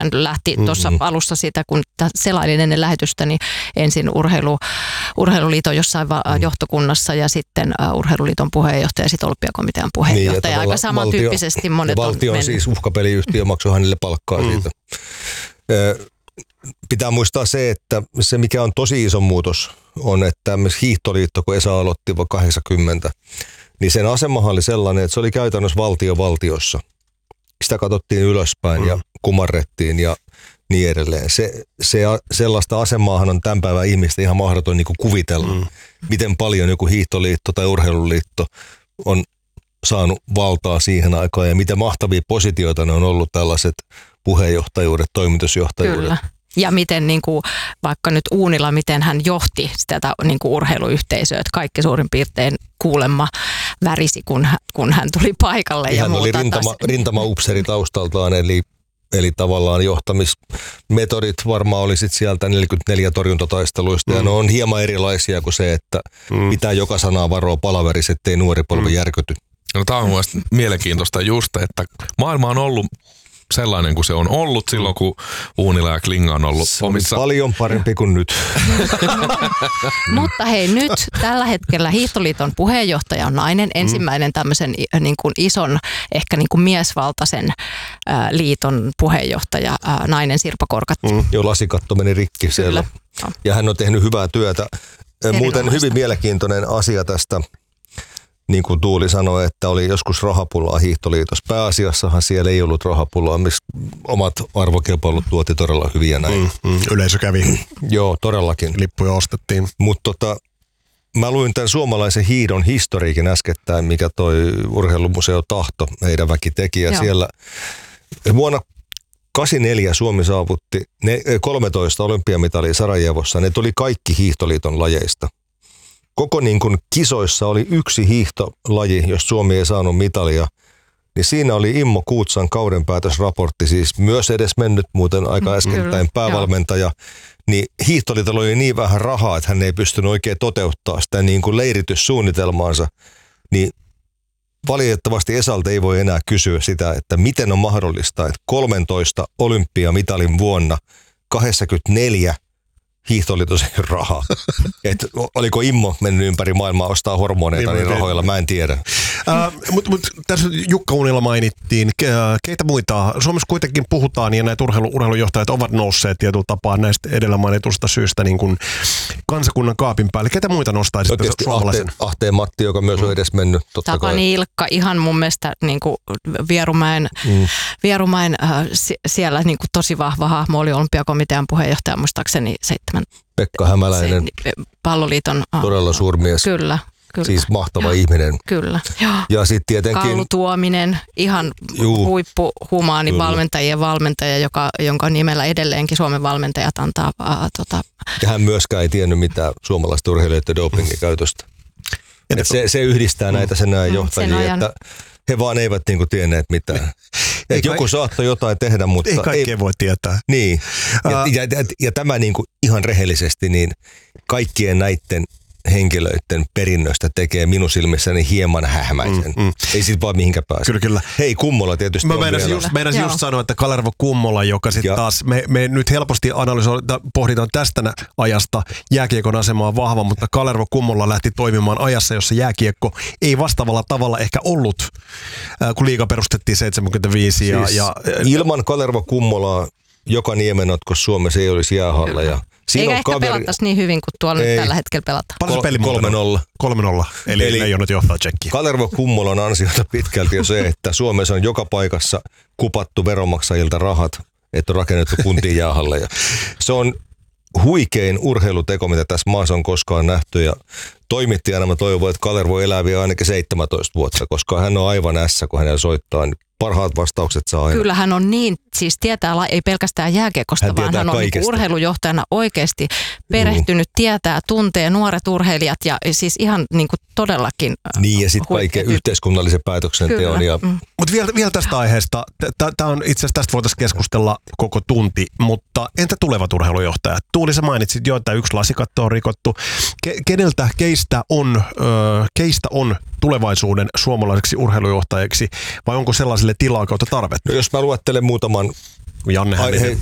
hän lähti tuossa alussa siitä, kun selailin ennen lähetystä, niin ensin urheiluliiton jossain johtokunnassa ja sitten urheiluliiton puheenjohtaja ja sitten olympiakomitean puheenjohtaja. Aika samantyyppisesti monet on valtio on mennyt. siis uhkapeliyhtiö, maksoi hänelle palkkaa siitä. Pitää muistaa se, että se mikä on tosi iso muutos on, että hiihtoliitto, kun Esa aloitti 80, niin sen asemahan oli sellainen, että se oli käytännössä valtio valtiossa. Sitä katsottiin ylöspäin ja kumarrettiin ja niin edelleen. Sellaista asemaahan on tämän päivän ihmistä ihan mahdoton niin kuin kuvitella, miten paljon joku hiihtoliitto tai urheiluliitto on saanut valtaa siihen aikaan ja mitä mahtavia positioita ne on ollut tällaiset puheenjohtajuudet, toimitusjohtajuudet. Kyllä. Ja miten niin kuin, vaikka nyt Uunila, miten hän johti tätä niin kuin urheiluyhteisöä, että kaikki suurin piirtein kuulemma värisi, kun hän tuli paikalle. Ja hän oli rintamaupseeri taustaltaan, eli tavallaan johtamismetodit varmaan oli sit sieltä 44 torjuntataisteluista, ja ne on hieman erilaisia kuin se, että pitää joka sanaa varoa palaverissa, ettei nuori polvi järkyty. No, tämä on mielestäni mielenkiintoista just, että maailma on ollut sellainen kuin se on ollut silloin, kun Uunila ja Klinga on ollut omissa. Paljon parempi kuin nyt. Mutta hei, nyt tällä hetkellä Hiihtoliiton puheenjohtaja on nainen, ensimmäinen tämmöisen niin kuin ison, ehkä niin kuin miesvaltaisen liiton puheenjohtaja, nainen Sirpa Korkattu. Joo, lasikatto meni rikki siellä. Kyllä. Ja hän on tehnyt hyvää työtä. Muuten hyvin mielenkiintoinen asia tästä. Niin kuin Tuuli sanoi, että oli joskus rahapulaa hiihtoliitossa. Pääasiassahan siellä ei ollut rahapulaa, missä omat arvokilpailut tuoti todella hyviä näin. Yleisö kävi. Joo, todellakin. Lippuja ostettiin. Mutta mä luin tämän suomalaisen hiihdon historiikin äskettäin, mikä toi Urheilumuseo Tahto, heidän väki teki. Ja siellä vuonna 1984 Suomi saavutti 13 olympiamitalia Sarajevossa. Ne tuli kaikki hiihtoliiton lajeista. Koko niin kuin kisoissa oli yksi hiihtolaji, jos Suomi ei saanut mitalia, niin siinä oli Immo Kuutsan kaudenpäätösraportti, siis myös edes mennyt muuten aika äskettäin päävalmentaja, niin hiihtoliitolla oli niin vähän rahaa, että hän ei pystynyt oikein toteuttaa sitä niin kuin leirityssuunnitelmaansa, niin valitettavasti Esalta ei voi enää kysyä sitä, että miten on mahdollista, että 13 olympiamitalin vuonna 24 hiihtoliitos ei ole rahaa. Et oliko Immo mennyt ympäri maailmaa ostaa hormoneita niin rahoilla, mä en tiedä. Mutta tässä Jukka Uunila mainittiin. Keitä muita? Suomessa kuitenkin puhutaan ja näitä urheilujohtajat ovat nousseet tietyllä tapaa näistä edellä mainitusta syystä niin kuin kansakunnan kaapin päälle. Ketä muita nostaisi suomalaisen? Ahteen Matti, joka myös on edes mennyt. Tapani Ilkka, ihan mun mielestä niin kuin Vierumäen siellä niin kuin tosi vahva hahmo, oli olympiakomitean puheenjohtaja muistaakseni 7. Pekka Hämäläinen. Palloliiton. Todella suurmies. Kyllä. Siis mahtava ihminen. Kyllä. Ja sitten tietenkin Kaulu Tuominen, ihan huippuhumaani valmentaja, jonka nimellä edelleenkin Suomen valmentajat antaa. Ja hän myöskään ei tiennyt mitään suomalaista urheilijoiden dopingin käytöstä. Se yhdistää näitä sen johtajia, että he vaan eivät niinku tienneet mitään. Joku saattoi jotain tehdä, mutta ei kaikkea voi tietää. Niin. Ja tämä niinku ihan rehellisesti, niin kaikkien näiden henkilöiden perinnöstä tekee minun silmissäni hieman hähmäisen. Ei siitä vaan mihinkä pääse. Kyllä. Hei, Kummola tietysti mä meinasin just sanoa, että Kalervo Kummola, joka sitten taas, me nyt helposti pohditaan tästä ajasta, jääkiekon asema on vahva, mutta Kalervo Kummola lähti toimimaan ajassa, jossa jääkiekko ei vastaavalla tavalla ehkä ollut, kun liiga perustettiin 75. Ilman Kalervo Kummolaa joka Niemenotkossa Suomessa ei olisi jäähalleja. Eikä ehkä pelattaisi niin hyvin kuin tuolla nyt tällä hetkellä pelataan. Paljon se peli 3-0. Eli Leijonat johtaa Tsekkiä. Kalervo Kummolan ansiota pitkälti on se, että Suomessa on joka paikassa kupattu veronmaksajilta rahat, että on rakennettu kuntiin jäähalleja. Se on huikein urheiluteko, mitä tässä maassa on koskaan nähty. Ja toimittajana mä toivon, että Kalervo elää vielä ainakin 17 vuotta, koska hän on aivan ässä, kun hänellä soittaa. Niin parhaat vastaukset saa aina. Kyllä hän on niin, siis tietää ei pelkästään jääkiekosta, vaan hän on niin urheilujohtajana oikeasti perehtynyt, tietää, tuntee nuoret urheilijat ja siis ihan niin kuin todellakin. Niin ja sitten kaiken yhteiskunnallisen päätöksenteon. Mutta vielä tästä aiheesta, tämä on itse asiassa tästä voitaisiin keskustella koko tunti, mutta entä tulevat urheilujohtajat? Tuuli, sä mainitsit jo, että yksi lasikatto on rikottu. Keistä on tulevaisuuden suomalaiseksi urheilujohtajaksi vai onko sellaisille tilaa kautta tarvetta? No, jos mä luettelen muutaman kun Janne Hänninen